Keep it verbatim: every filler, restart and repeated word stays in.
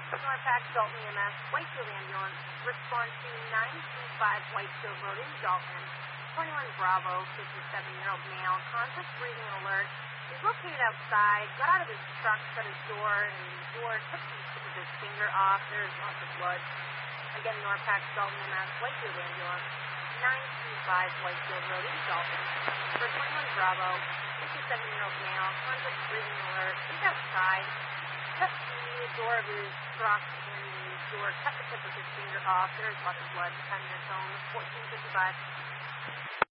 Norpac Dalton E M S, Whitefield Ambulance, respond to nine two five Whitefield Road in Dalton. twenty-one Bravo, fifty-seven-year-old male, conscious breathing alert. He's located outside, got out of his truck, shut his door, and the door took the tip of his finger off. There's lots of blood. Again, Norpac Dalton E M S, Whitefield Ambulance, nine two five Whitefield Road in Dalton. For twenty-one Bravo, fifty-seven-year-old male, conscious breathing alert. He's outside, cut the door of his truck, and the door cut the tip of his finger off. There's lots of blood. Ten minutes home, fourteen fifty-five.